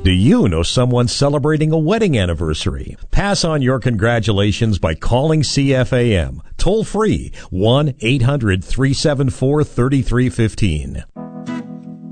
Do you know someone celebrating a wedding anniversary? Pass on your congratulations by calling CFAM. Toll free 1-800-374-3315.